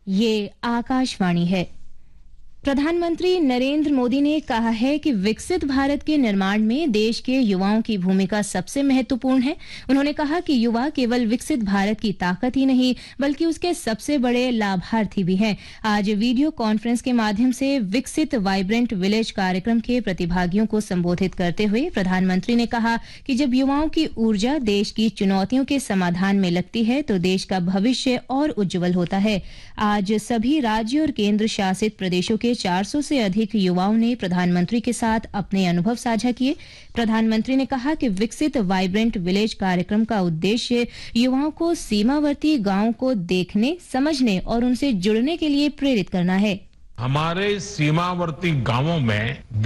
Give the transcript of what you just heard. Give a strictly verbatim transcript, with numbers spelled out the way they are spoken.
ये आकाशवाणी है। प्रधानमंत्री नरेंद्र मोदी ने कहा है कि विकसित भारत के निर्माण में देश के युवाओं की भूमिका सबसे महत्वपूर्ण है। उन्होंने कहा कि युवा केवल विकसित भारत की ताकत ही नहीं बल्कि उसके सबसे बड़े लाभार्थी भी हैं। आज वीडियो कॉन्फ्रेंस के माध्यम से विकसित वाइब्रेंट विलेज कार्यक्रम के प्रतिभागियों को संबोधित करते हुए प्रधानमंत्री ने कहा कि जब युवाओं की ऊर्जा देश की चुनौतियों के समाधान में लगती है तो देश का भविष्य और उज्जवल होता है। आज सभी राज्य और केंद्र शासित प्रदेशों के चार सौ से अधिक युवाओं ने प्रधानमंत्री के साथ अपने अनुभव साझा किए। प्रधानमंत्री ने कहा कि विकसित वाइब्रेंट विलेज कार्यक्रम का उद्देश्य युवाओं को सीमावर्ती गांवों को देखने, समझने और उनसे जुड़ने के लिए प्रेरित करना है। हमारे सीमावर्ती गांवों में